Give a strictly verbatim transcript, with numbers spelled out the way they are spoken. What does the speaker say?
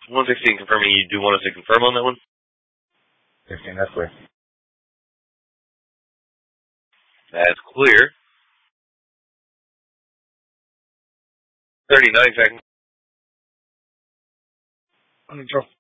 one sixteen confirming you do want us to confirm on that one? fifteen, that's clear. That's clear. thirty-nine seconds. Neutral.